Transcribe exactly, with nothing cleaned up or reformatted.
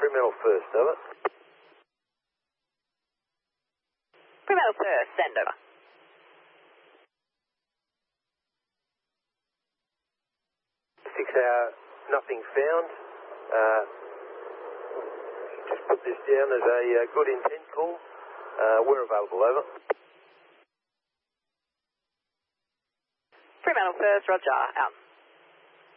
Fremantle first, over. Fremantle first, send over. Six hour, nothing found. Uh, just put this down as a uh, good intent call. Uh, we're available, over. Fremantle first, roger, out.